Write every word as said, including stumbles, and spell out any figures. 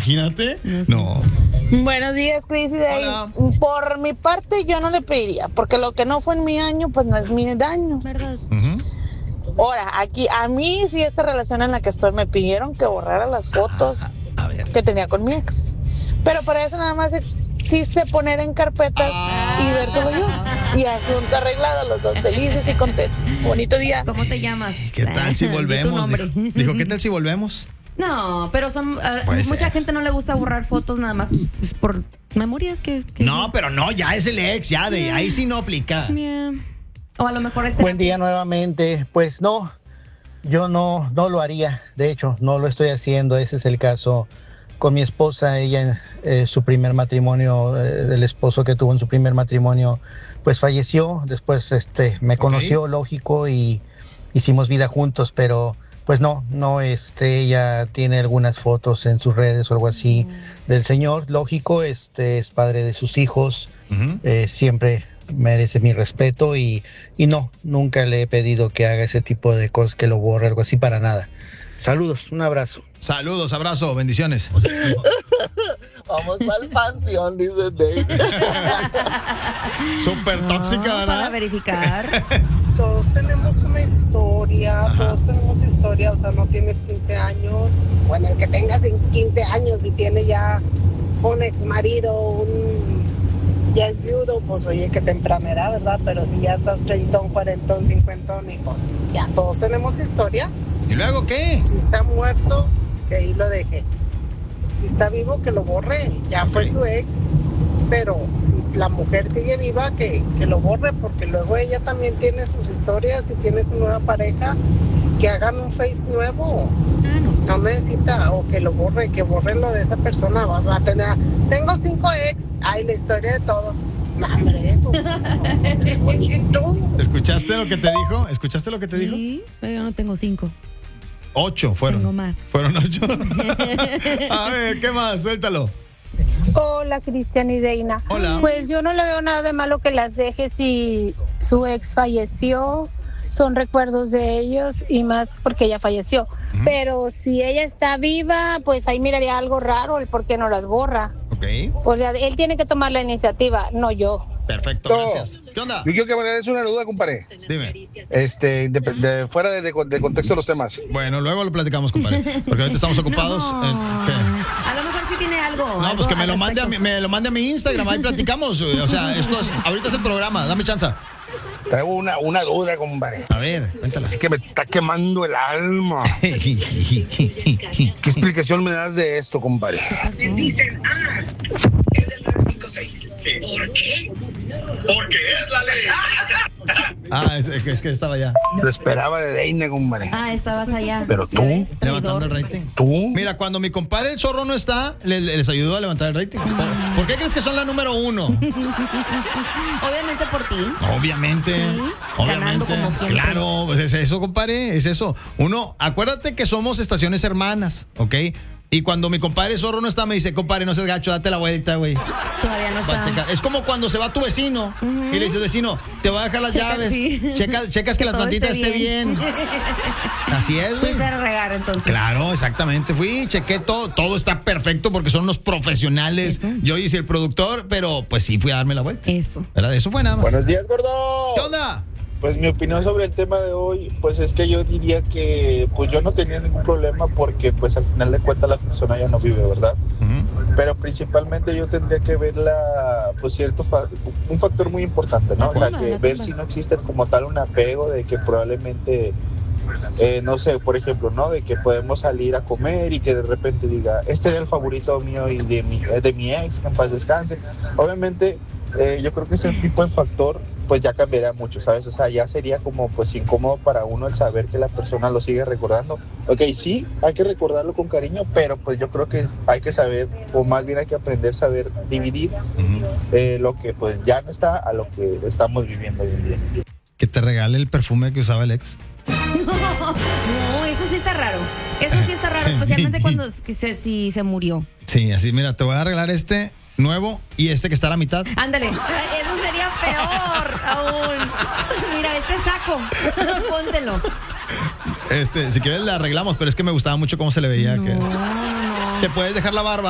Imagínate. No. Buenos días, Cris y Day. Por mi parte, yo no le pediría, porque lo que no fue en mi año, pues no es mi daño. ¿Verdad? Uh-huh. Ahora, aquí, a mí sí, esta relación en la que estoy, me pidieron que borrara las fotos a ver. que tenía con mi ex. Pero para eso nada más existe poner en carpetas Ah. y vérselo yo. Y asunto arreglado, los dos felices y contentos. Bonito día. ¿Cómo te llamas? ¿Qué tal si Di tu volvemos? nombre. Dijo, dijo, ¿qué tal si volvemos? No, pero son uh, Puede mucha ser. gente no le gusta borrar fotos nada más pues, por memorias que, que No, pero no, ya es el ex, ya de ahí sí no aplica. Yeah. O a lo mejor este. Buen día nuevamente. Pues no, yo no, no lo haría. De hecho, no lo estoy haciendo. Ese es el caso con mi esposa. Ella, eh, su primer matrimonio, eh, el esposo que tuvo en su primer matrimonio, pues falleció. Después este, me conoció, Ok. lógico, y hicimos vida juntos, pero pues no, no, este, ella tiene algunas fotos en sus redes o algo así del señor, lógico, este, es padre de sus hijos, Uh-huh. eh, siempre merece mi respeto y, y no, nunca le he pedido que haga ese tipo de cosas, que lo borre, algo así, para nada. Saludos, un abrazo. Saludos, abrazo, bendiciones. Vamos al panteón, dice Dave. Súper tóxica, No, para ¿verdad? verificar. Todos tenemos una historia, Ajá. todos tenemos historia, o sea, no tienes quince años, bueno, el que tengas quince años y tiene ya un ex marido, un ya es viudo, pues oye, que tempranera, ¿verdad? Pero si ya estás treintón, cuarentón, cincuentón, y pues ya todos tenemos historia. ¿Y luego qué? Si está muerto, que ahí lo deje. Si está vivo, que lo borre, ya fue Ok. su ex. Pero si la mujer sigue viva, que, que lo borre, porque luego ella también tiene sus historias y tiene su nueva pareja, que hagan un face nuevo. No necesita, o que lo borre, que borre lo de esa persona. Va, va a tener, tengo cinco ex, ay, la historia de todos. No, hombre, no se ve bonito. ¿Escuchaste lo que te dijo? ¿Escuchaste lo que te dijo? Sí, pero yo no tengo cinco. Ocho fueron. Tengo más. Fueron ocho. A ver, ¿qué más? Suéltalo. Hola, Cristian y Deina. Hola. Pues yo no le veo nada de malo que las deje si su ex falleció, son recuerdos de ellos y más porque ella falleció. Ujú. Pero si ella está viva, pues ahí miraría algo raro el por qué no las borra. Ok, O sea, él tiene que tomar la iniciativa, no yo. perfecto, gracias. ¿Qué onda? Yo quiero que me es una duda, compadre. Dime. Este, de, de- fuera de, de- de contexto de los temas. Bueno, luego lo platicamos, compadre. Porque ahorita estamos ocupados. No. en- ¿qué? A lo mejor sí tiene algo. No, algo pues que me al lo mande a mi, respecto. me lo mande a mi Instagram, ahí platicamos. O sea, esto es, ahorita es el programa, dame chance. Traigo una, una duda, compadre. A ver, cuéntala. Así que me está quemando el alma. ¿Qué explicación me das de esto, compadre? Dicen, ah, es el nueve cinco seis. ¿Por qué? Porque es la ley. Ah, es, es que estaba ya. Lo esperaba de Deina, compadre. Ah, estabas allá. Pero ¿Ya tú, ves? Levantando Traidor. el rating. ¿Tú? Mira, cuando mi compadre el zorro no está, le- le- les ayudó a levantar el rating. ¿Por, por qué crees que son la número uno? Obviamente por ti. Obviamente. Sí, obviamente. ganando como siempre. Claro, pues es eso, compadre, es eso. Uno, acuérdate que somos estaciones hermanas, ¿ok? Y cuando mi compadre zorro no está, me dice, compadre, no seas gacho, date la vuelta, güey. Todavía no Va a está. checar. Es como cuando se va tu vecino y le dices, vecino, te voy a dejar las Checa, llaves. sí. Checa, checas que, Que las todo plantitas esté esté bien. Así es, güey. Fuiste a regar entonces. Claro, exactamente. Fui, chequé todo, todo está perfecto porque son unos profesionales. Eso. Yo hice el productor, pero pues sí fui a darme la vuelta. Eso. ¿Verdad? Eso fue nada más. Buenos días, gordo. ¿Qué onda? Pues mi opinión sobre el tema de hoy, pues es que yo diría que pues yo no tenía ningún problema porque pues al final de cuentas la persona ya no vive, ¿verdad? Ujú. Pero principalmente yo tendría que ver la, pues cierto, fa- un factor muy importante, ¿no? O sea, tumba, que la ver tumba. si no existe como tal un apego de que probablemente, eh, no sé, por ejemplo, ¿no? De que podemos salir a comer y que de repente diga, este era el favorito mío y de mi, eh, de mi ex, que en paz descanse. Obviamente, eh, yo creo que ese tipo de factor pues ya cambiaría mucho, ¿sabes? O sea, ya sería como pues incómodo para uno el saber que la persona lo sigue recordando. Ok, sí, hay que recordarlo con cariño, pero pues yo creo que hay que saber, o más bien hay que aprender a saber dividir Ujú. eh, lo que pues ya no está a lo que estamos viviendo hoy en día. Que te regale el perfume que usaba el ex. No, eso sí está raro. Eso sí está raro, especialmente cuando que se, si se murió. Sí, así, mira, te voy a arreglar este nuevo y este que está a la mitad. Ándale. Eso sería peor aún. Mira, este saco. Póntelo. Este, si quieres le arreglamos, pero es que me gustaba mucho cómo se le veía. No, que... no, no. Te puedes dejar la barba.